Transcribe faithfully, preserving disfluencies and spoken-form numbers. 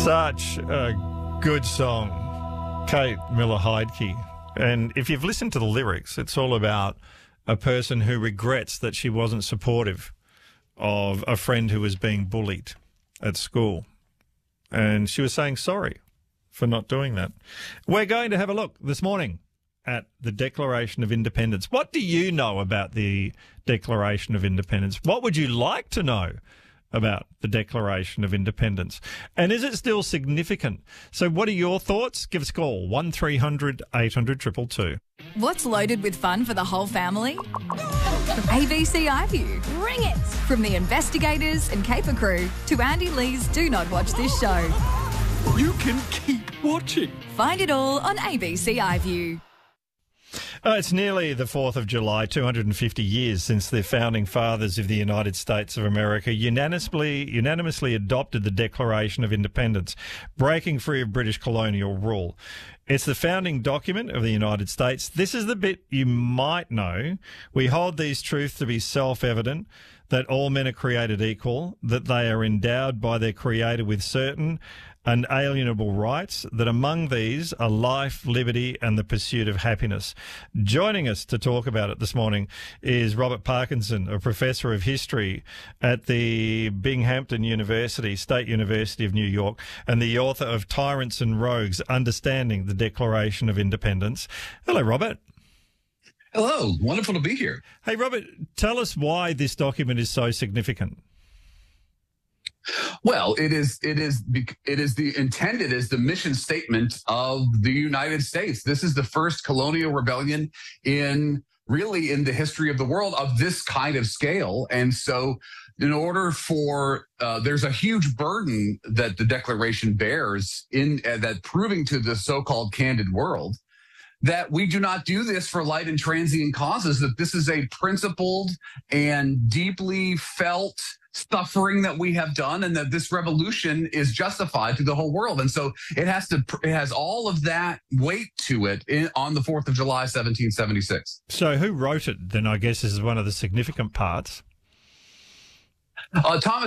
Such a good song, Kate Miller-Heidke. And if you've listened to the lyrics, it's all about a person who regrets that she wasn't supportive of a friend who was being bullied at school. And she was saying sorry for not doing that. We're going to have a look this morning at the Declaration of Independence. What do you know about the Declaration of Independence? What would you like to know about the Declaration of Independence? And is it still significant? So what are your thoughts? Give us a call, one three hundred eight hundred two two two. What's loaded with fun for the whole family? A B C iView. Bring it! From the investigators and caper crew to Andy Lee's Do Not Watch This Show. You can keep watching. Find it all on A B C iView. Uh, it's nearly the fourth of July, two hundred fifty years since the founding fathers of the United States of America unanimously, unanimously adopted the Declaration of Independence, breaking free of British colonial rule. It's the founding document of the United States. This is the bit you might know. We hold these truths to be self-evident, that all men are created equal, that they are endowed by their Creator with certain unalienable rights, that among these are life, liberty and the pursuit of happiness. Joining us to talk about it this morning is Robert Parkinson, a professor of history at the Binghamton University, State University of New York, and the author of Tyrants and Rogues, Understanding the Declaration of Independence. Hello, Robert. Hello. Wonderful to be here. Hey, Robert, tell us why this document is so significant. Well, it is it is it is the intended as the mission statement of the United States. This is the first colonial rebellion in really in the history of the world of this kind of scale. And so in order for uh, there's a huge burden that the Declaration bears in uh, that proving to the so-called candid world that we do not do this for light and transient causes, that this is a principled and deeply felt suffering that we have done, and that this revolution is justified to the whole world. And so it has to, it has all of that weight to it in, on the fourth of July, seventeen seventy-six. So who wrote it then, I guess, is one of the significant parts? Uh, Thomas